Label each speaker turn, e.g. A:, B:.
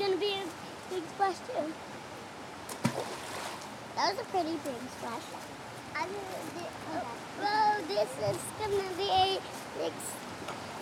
A: gonna be a big splash too. That was a pretty big splash. Well, this is gonna be a big